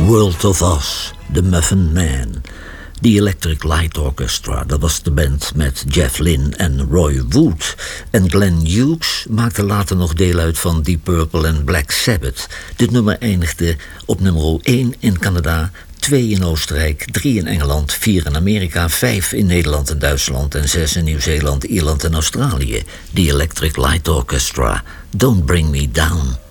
World of Oz, The Muffin Man. The Electric Light Orchestra, dat was de band met Jeff Lynne en Roy Wood. En Glenn Hughes maakte later nog deel uit van Deep Purple en Black Sabbath. Dit nummer eindigde op nummer 1 in Canada, 2 in Oostenrijk, 3 in Engeland, 4 in Amerika, 5 in Nederland en Duitsland en 6 in Nieuw-Zeeland, Ierland en Australië. The Electric Light Orchestra, Don't Bring Me Down.